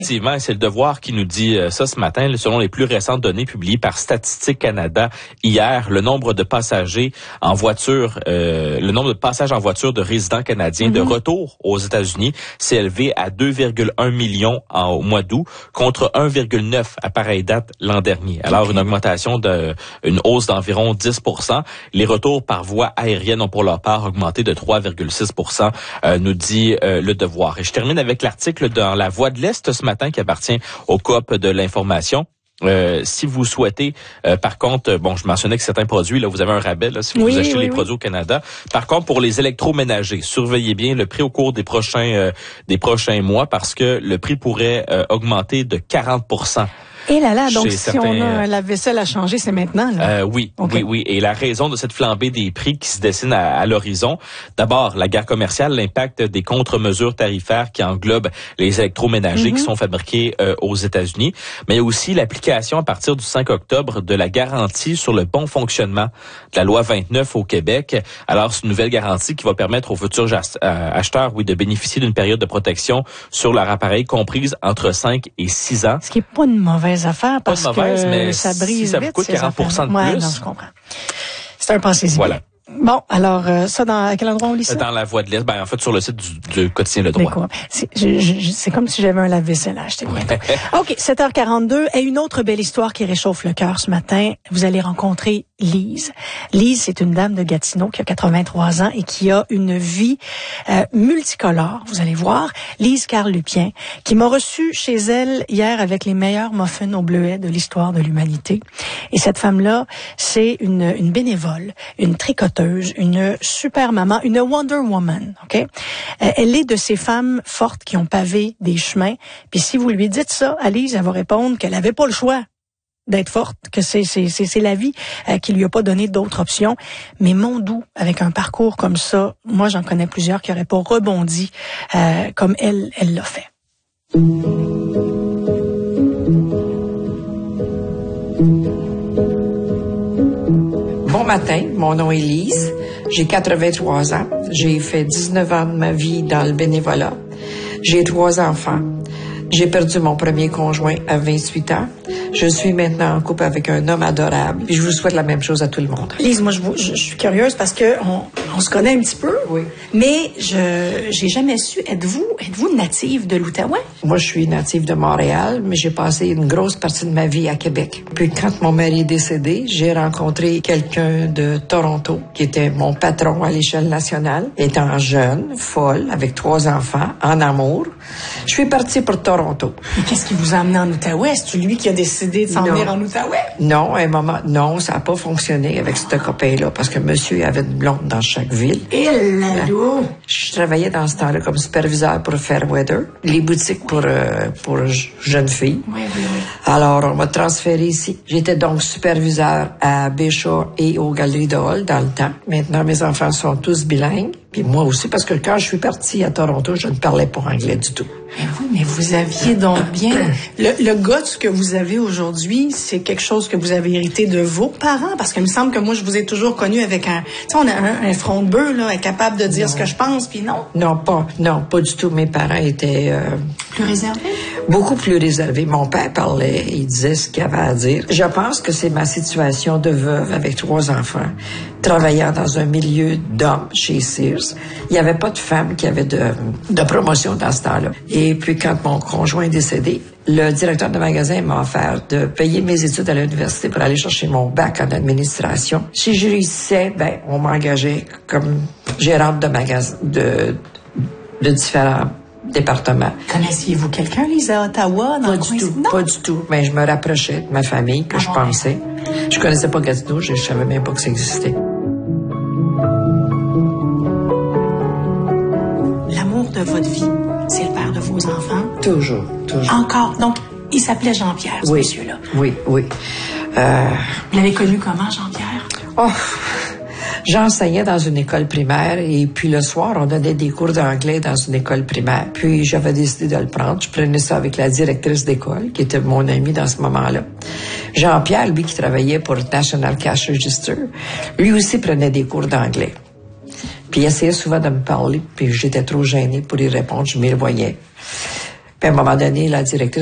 Effectivement, c'est le Devoir qui nous dit ça ce matin. Selon les plus récentes données publiées par Statistique Canada hier, le nombre de passagers en voiture, le nombre de passages en voiture de résidents canadiens de retour aux États-Unis s'est élevé à 2,1 millions au mois d'août contre 1,9 à pareille date l'an dernier. Alors une augmentation une hausse d'environ 10%. Les retours par voie aérienne ont pour leur part augmenté de 3,6%, nous dit le Devoir. Et je termine avec l'article dans La Voix de l'Est ce matin qui appartient au Coop de l'information. Si vous souhaitez, par contre, je mentionnais que certains produits, là, vous avez un rabais là, si vous achetez les produits au Canada. Par contre, pour les électroménagers, surveillez bien le prix au cours des prochains mois parce que le prix pourrait augmenter de 40%. Et là, donc si on a un lave-vaisselle à changer, c'est maintenant, là? Oui. Et la raison de cette flambée des prix qui se dessine à l'horizon, d'abord, la guerre commerciale, l'impact des contre-mesures tarifaires qui englobent les électroménagers qui sont fabriqués aux États-Unis, mais aussi l'application à partir du 5 octobre de la garantie sur le bon fonctionnement de la loi 29 au Québec. Alors, c'est une nouvelle garantie qui va permettre aux futurs acheteurs, de bénéficier d'une période de protection sur leur appareil comprise entre 5 et 6 ans. Ce qui est pas une mauvaise affaire parce que mais ça brise si ça vite, vous coûte 40% de plus. Ouais, non, je comprends. C'est un pensée-y. Voilà. Bon, alors, ça, à quel endroit on lit ça? Dans La Voix de l'Est, en fait, sur le site du quotidien Le Droit. C'est comme si j'avais un lave-vaisselle à acheter. OK, 7h42. Et une autre belle histoire qui réchauffe le cœur ce matin. Vous allez rencontrer Lise. Lise, c'est une dame de Gatineau qui a 83 ans et qui a une vie multicolore. Vous allez voir. Lise Carl-Lupien, qui m'a reçue chez elle hier avec les meilleurs muffins au bleuet de l'histoire de l'humanité. Et cette femme-là, c'est une bénévole, une tricoteuse, une super maman, une Wonder Woman, OK? Elle est de ces femmes fortes qui ont pavé des chemins. Puis si vous lui dites ça, Lise, elle va répondre qu'elle avait pas le choix d'être forte, que c'est la vie qui lui a pas donné d'autres options. Mais Mondou, avec un parcours comme ça, moi j'en connais plusieurs qui auraient pas rebondi comme elle l'a fait. Bon matin, mon nom est Lise, j'ai 83 ans, j'ai fait 19 ans de ma vie dans le bénévolat, j'ai 3 enfants, j'ai perdu mon premier conjoint à 28 ans, je suis maintenant en couple avec un homme adorable, puis je vous souhaite la même chose à tout le monde. Lise, moi je suis curieuse parce que on se connaît un petit peu, mais j'ai jamais su, êtes-vous native de l'Outaouais? Moi, je suis native de Montréal, mais j'ai passé une grosse partie de ma vie à Québec. Puis quand mon mari est décédé, j'ai rencontré quelqu'un de Toronto qui était mon patron à l'échelle nationale. Étant jeune, folle, avec 3 enfants, en amour, je suis partie pour Toronto. Et qu'est-ce qui vous a amené en Outaouais? C'est lui qui a décidé de s'en venir en Outaouais? Non, à un moment, non, ça n'a pas fonctionné avec ce copain-là parce que monsieur avait une blonde dans chaque ville. Et là-là! Je travaillais dans ce temps-là comme superviseur pour Fairweather, les boutiques pour jeunes filles. Oui. Alors, on m'a transféré ici. J'étais donc superviseur à Bayshore et aux Galeries de Hall dans le temps. Maintenant, mes enfants sont tous bilingues. Puis moi aussi, parce que quand je suis partie à Toronto, je ne parlais pas anglais du tout. Mais oui, mais vous aviez donc bien... Le guts que vous avez aujourd'hui, c'est quelque chose que vous avez hérité de vos parents? Parce qu'il me semble que moi, je vous ai toujours connu avec un... Tu sais, on a un front de bœuf, là, capable de dire ce que je pense, puis non. Non, pas du tout. Mes parents étaient... Plus réservés? Beaucoup plus réservés. Mon père parlait, il disait ce qu'il avait à dire. Je pense que c'est ma situation de veuve avec 3 enfants, travaillant dans un milieu d'hommes chez Sears. Il n'y avait pas de femmes qui avaient de promotion dans ce temps-là. Et puis, quand mon conjoint est décédé, le directeur de magasin m'a offert de payer mes études à l'université pour aller chercher mon bac en administration. Si je réussissais, on m'engageait comme gérante de magasin, de différents départements. Connaissiez-vous quelqu'un, Lisa, à Ottawa? Pas du tout. Mais je me rapprochais de ma famille, que je pensais. Je connaissais pas Gatineau, je savais même pas que ça existait. L'amour de votre vie, c'est le père de vos enfants? Toujours. Encore? Donc, il s'appelait Jean-Pierre, ce monsieur-là? Oui. Vous l'avez connu comment, Jean-Pierre? J'enseignais dans une école primaire et puis le soir, on donnait des cours d'anglais dans une école primaire. Puis j'avais décidé de le prendre. Je prenais ça avec la directrice d'école, qui était mon amie dans ce moment-là. Jean-Pierre, lui, qui travaillait pour National Cash Register, lui aussi prenait des cours d'anglais. Puis il essayait souvent de me parler, puis j'étais trop gênée pour y répondre, je m'y revoyais. Puis à un moment donné, la directrice